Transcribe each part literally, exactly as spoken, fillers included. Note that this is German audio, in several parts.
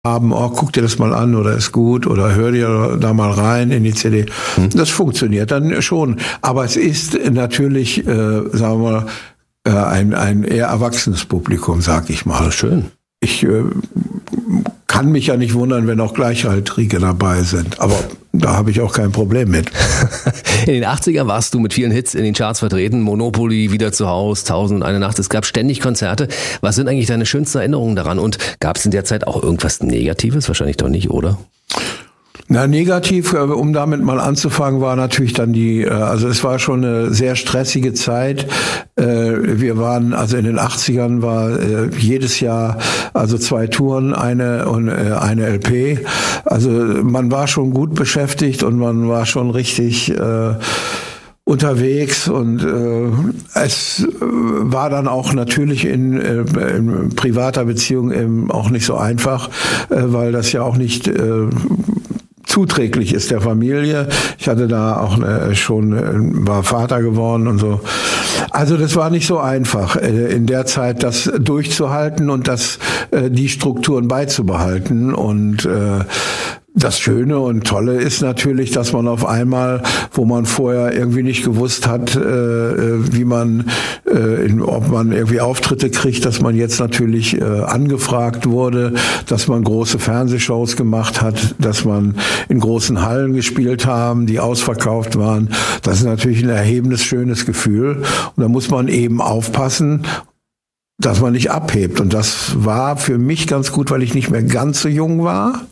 haben, oh, guck dir das mal an oder ist gut oder hör dir da mal rein in die C D. Hm. Das funktioniert dann schon. Aber es ist natürlich, äh, sagen wir mal, äh, ein, ein eher erwachsenes Publikum, sag ich mal. Ja, schön. Ich äh, kann mich ja nicht wundern, wenn auch Gleichaltrige dabei sind. Aber da habe ich auch kein Problem mit. In den achtzigern warst du mit vielen Hits in den Charts vertreten. Monopoly, Wieder zu Haus, Tausend und eine Nacht. Es gab ständig Konzerte. Was sind eigentlich deine schönsten Erinnerungen daran? Und gab es in der Zeit auch irgendwas Negatives? Wahrscheinlich doch nicht, oder? Na, negativ, um damit mal anzufangen, war natürlich dann die, also es war schon eine sehr stressige Zeit. Wir waren, also in den achtzigern war jedes Jahr, also zwei Touren, eine und eine L P. Also man war schon gut beschäftigt und man war schon richtig äh, unterwegs und äh, es war dann auch natürlich in, äh, in privater Beziehung eben auch nicht so einfach, äh, weil das ja auch nicht äh, zuträglich ist der Familie. Ich hatte da auch eine, schon, war Vater geworden und so. Also das war nicht so einfach, in der Zeit das durchzuhalten und das, die Strukturen beizubehalten. Und das Schöne und Tolle ist natürlich, dass man auf einmal, wo man vorher irgendwie nicht gewusst hat, äh, wie man, äh, in, ob man irgendwie Auftritte kriegt, dass man jetzt natürlich äh, angefragt wurde, dass man große Fernsehshows gemacht hat, dass man in großen Hallen gespielt haben, die ausverkauft waren. Das ist natürlich ein erhebendes, schönes Gefühl. Und da muss man eben aufpassen, dass man nicht abhebt. Und das war für mich ganz gut, weil ich nicht mehr ganz so jung war.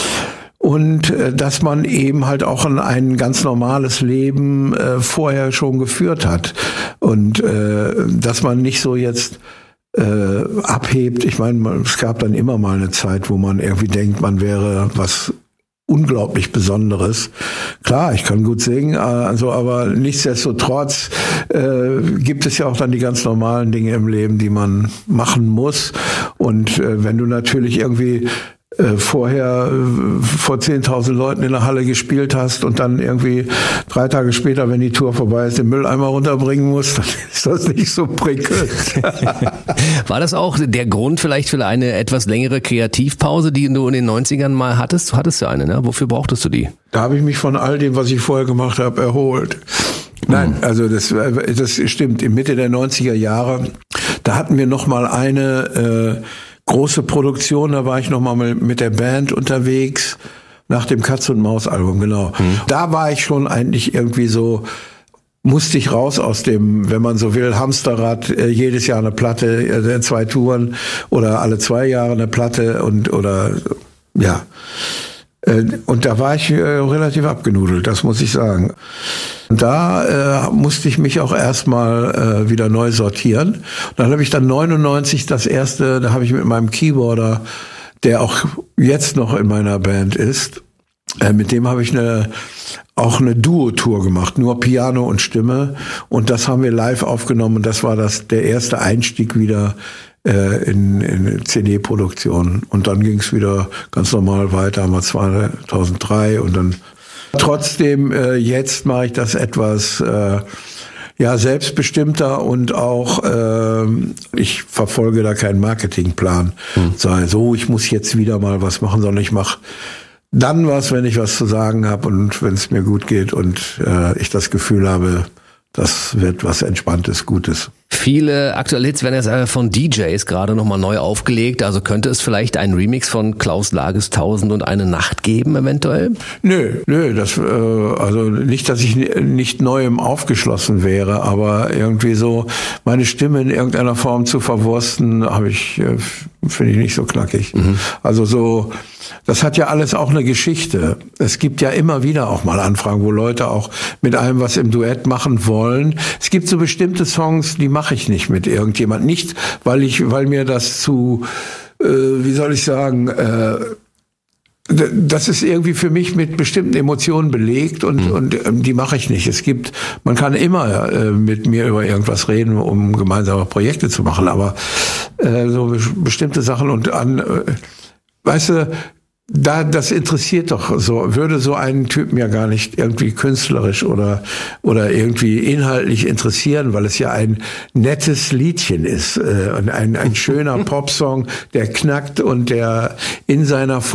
Und äh, dass man eben halt auch ein, ein ganz normales Leben äh, vorher schon geführt hat. Und äh, dass man nicht so jetzt äh, abhebt. Ich meine, es gab dann immer mal eine Zeit, wo man irgendwie denkt, man wäre was unglaublich Besonderes. Klar, ich kann gut singen, also, aber nichtsdestotrotz äh, gibt es ja auch dann die ganz normalen Dinge im Leben, die man machen muss. Und äh, wenn du natürlich irgendwie Äh, vorher äh, vor zehntausend Leuten in der Halle gespielt hast und dann irgendwie drei Tage später, wenn die Tour vorbei ist, den Mülleimer runterbringen musst, dann ist das nicht so prickelnd. War das auch der Grund vielleicht für eine etwas längere Kreativpause, die du in den neunzigern mal hattest? Du hattest ja eine, ne? Wofür brauchtest du die? Da habe ich mich von all dem, was ich vorher gemacht habe, erholt. Nein, also das, das stimmt. In Mitte der neunziger Jahre, da hatten wir noch mal eine äh, große Produktion, da war ich noch mal mit der Band unterwegs, nach dem Katz und Maus Album, genau. Mhm. Da war ich schon eigentlich irgendwie so, musste ich raus aus dem, wenn man so will, Hamsterrad, äh, jedes Jahr eine Platte, äh, zwei Touren oder alle zwei Jahre eine Platte und oder ja. Äh, und da war ich äh, relativ abgenudelt, das muss ich sagen. Und da äh, musste ich mich auch erstmal äh, wieder neu sortieren. Und dann habe ich dann neunundneunzig das erste, da habe ich mit meinem Keyboarder, der auch jetzt noch in meiner Band ist, äh, mit dem habe ich eine auch eine Duo-Tour gemacht, nur Piano und Stimme. Und das haben wir live aufgenommen. Und das war das der erste Einstieg wieder äh, in, in C D-Produktion. Und dann ging es wieder ganz normal weiter, haben wir zweitausenddrei und dann trotzdem, äh, jetzt mache ich das etwas äh, ja selbstbestimmter und auch äh, ich verfolge da keinen Marketingplan. Hm. Sei so, ich muss jetzt wieder mal was machen, sondern ich mache dann was, wenn ich was zu sagen habe und wenn es mir gut geht und äh, ich das Gefühl habe, das wird was Entspanntes, Gutes. Viele aktuelle Hits werden jetzt von D Js gerade nochmal neu aufgelegt. Also könnte es vielleicht einen Remix von Klaus Lages Tausend und eine Nacht geben, eventuell? Nö, nö, das, äh, also nicht, dass ich nicht neuem aufgeschlossen wäre, aber irgendwie so meine Stimme in irgendeiner Form zu verwursten, habe ich, äh, finde ich nicht so knackig. Mhm. Also so, das hat ja alles auch eine Geschichte. Es gibt ja immer wieder auch mal Anfragen, wo Leute auch mit einem was im Duett machen wollen. Es gibt so bestimmte Songs, die mache ich nicht mit irgendjemand. Nicht, weil ich, weil mir das zu, äh, wie soll ich sagen, äh, das ist irgendwie für mich mit bestimmten Emotionen belegt und, mhm. und ähm, die mache ich nicht. Es gibt, man kann immer äh, mit mir über irgendwas reden, um gemeinsame Projekte zu machen, aber äh, so bestimmte Sachen und an, äh, weißt du, Da, das interessiert doch so, würde so einen Typen ja gar nicht irgendwie künstlerisch oder, oder irgendwie inhaltlich interessieren, weil es ja ein nettes Liedchen ist, äh, ein, ein schöner Popsong, der knackt und der in seiner